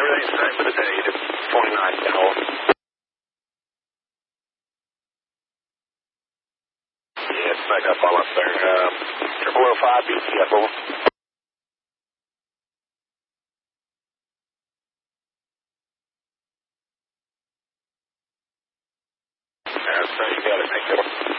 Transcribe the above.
Everything's set for the day. It's 29 now. Yeah, it's back up all up there. 0005 BTF, over. So you got it. Thank you.